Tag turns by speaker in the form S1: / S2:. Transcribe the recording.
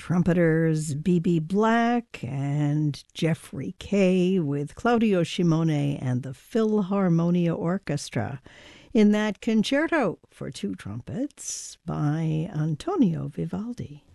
S1: trumpeters B.B. Black and Jeffrey Kay with Claudio Shimone and the Philharmonia Orchestra in that concerto for two trumpets by Antonio Vivaldi.